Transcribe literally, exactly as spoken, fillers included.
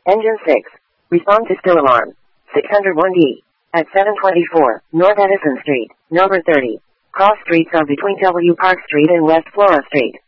Engine six. Respond to still alarm. six oh one D. At seven twenty-four, North Edison Street, number thirty. Cross streets are between W. Park Street and West Flora Street.